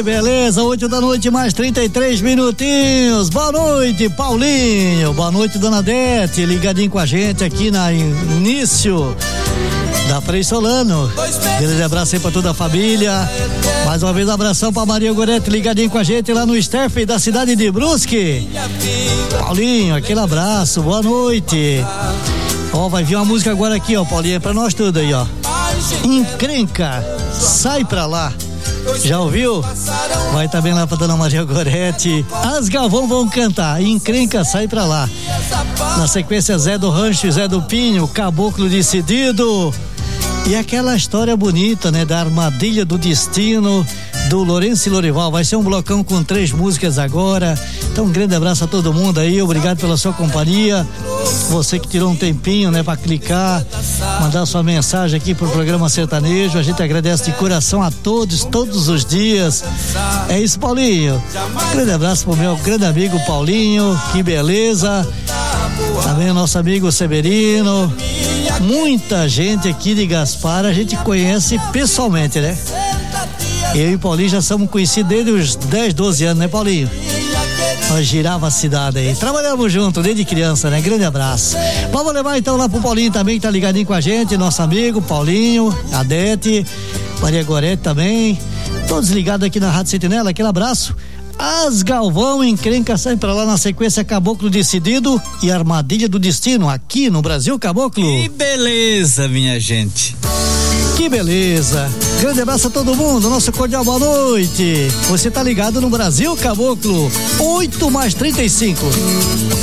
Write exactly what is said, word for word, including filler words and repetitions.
Que beleza, oito da noite mais trinta e três minutinhos. Boa noite, Paulinho. Boa noite, Dona Dete, ligadinho com a gente aqui na início da Frei Solano. Grande abraço aí pra toda a família. Mais uma vez um abração pra Maria Gorete, ligadinho com a gente lá no Steph da cidade de Brusque. Paulinho, aquele abraço, boa noite. Ó, vai vir uma música agora aqui, ó, Paulinho, é pra nós tudo aí, ó. Encrenca, sai pra lá. Já ouviu? Vai também lá pra Dona Maria Gorete. As Galvão vão cantar Encrenca, sai pra lá. Na sequência, Zé do Rancho e Zé do Pinho, Caboclo Decidido. E aquela história bonita, né? Da Armadilha do Destino, do Lourenço e Lorival. Vai ser um blocão com três músicas agora. Então, um grande abraço a todo mundo aí. Obrigado pela sua companhia. Você que tirou um tempinho, né? Pra clicar, mandar sua mensagem aqui pro programa Sertanejo. A gente agradece de coração a todos, todos os dias. É isso, Paulinho. Um grande abraço pro meu grande amigo Paulinho. Que beleza. Também o nosso amigo Severino. Muita gente aqui de Gaspar a gente conhece pessoalmente, né? Eu e o Paulinho já somos conhecidos desde os dez, doze anos, né, Paulinho? Nós girava a cidade aí. Trabalhamos juntos desde criança, né? Grande abraço. Vamos levar então lá pro Paulinho também, que tá ligadinho com a gente, nosso amigo Paulinho, Adete, Maria Gorete também. Todos ligados aqui na Rádio Sentinela, aquele abraço. As Galvão, Encrenca, sai pra lá na sequência, Caboclo Decidido e Armadilha do Destino, aqui no Brasil, Caboclo. Que beleza, minha gente. Que beleza. Grande abraço a todo mundo, nosso cordial boa noite. Você tá ligado no Brasil, Caboclo, oito mais trinta e cinco.